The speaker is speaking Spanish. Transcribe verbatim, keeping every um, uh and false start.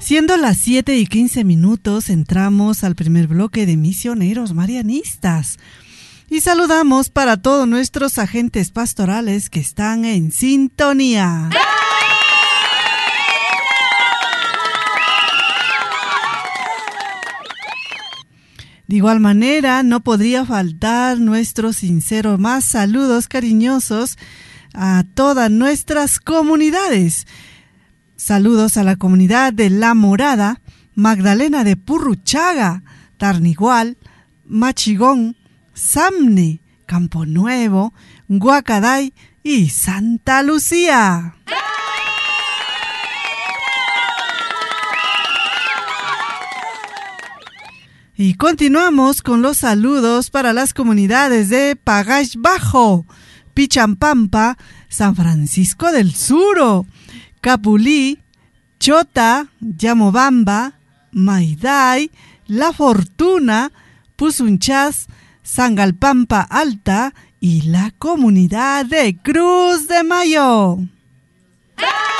Siendo las siete y quince minutos, entramos al primer bloque de Misioneros Marianistas. Y saludamos para todos nuestros agentes pastorales que están en sintonía. De igual manera, no podría faltar nuestros sinceros más saludos cariñosos a todas nuestras comunidades. Saludos a la comunidad de La Morada, Magdalena de Purruchaga, Tarnigual, Machigón, Samne, Campo Nuevo, Guacaday y Santa Lucía. Y continuamos con los saludos para las comunidades de Pagash Bajo, Pichampampa, San Francisco del Suro, Capulí, Chota, Yamobamba, Maiday, La Fortuna, Pusunchás, Sangalpampa Alta y la comunidad de Cruz de Mayo.